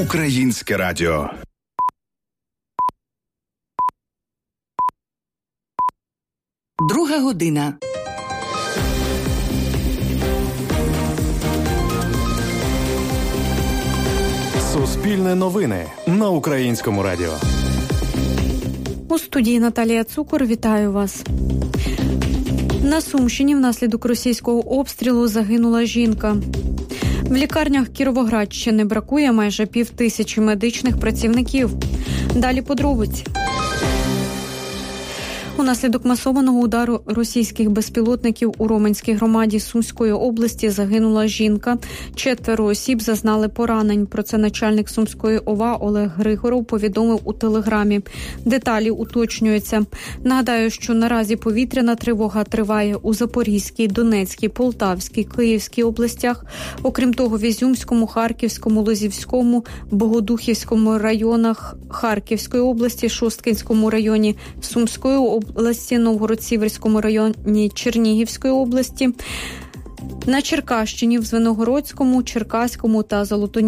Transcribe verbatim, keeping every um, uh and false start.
Українське радіо. Друга година. Суспільне новини на Українському радіо. У студії Наталія Цукор. Вітаю вас. На Сумщині внаслідок російського обстрілу загинула жінка. В лікарнях Кіровоградщини бракує майже пів тисячі медичних працівників. Далі подробиці. Унаслідок масованого удару російських безпілотників у Роменській громаді Сумської області загинула жінка. Четверо осіб зазнали поранень. Про це начальник Сумської ОВА Олег Григоров повідомив у телеграмі. Деталі уточнюються. Нагадаю, що наразі повітряна тривога триває у Запорізькій, Донецькій, Полтавській, Київській областях. Окрім того, в Ізюмському, Харківському, Лозівському, Богодухівському районах Харківської області, Шосткинському районі Сумської області, області, Новгород-Сіверському районі Чернігівської області, на Черкащині, в Звенигородському, Черкаському та Золотоніському